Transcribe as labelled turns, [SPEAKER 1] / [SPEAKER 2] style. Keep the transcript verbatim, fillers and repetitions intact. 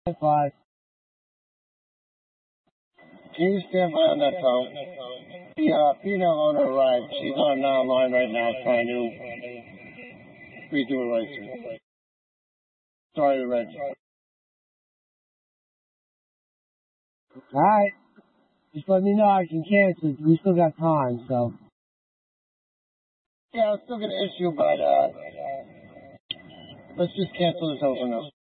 [SPEAKER 1] Five.
[SPEAKER 2] Can you stand by on that phone? The uh, female owner arrived. She's on uh, line right now trying to redo a license. Sorry, Reg.
[SPEAKER 1] Alright. Just let me know I can cancel. We still got time, so.
[SPEAKER 2] Yeah, I'm still going to issue, but uh, let's just cancel this over now.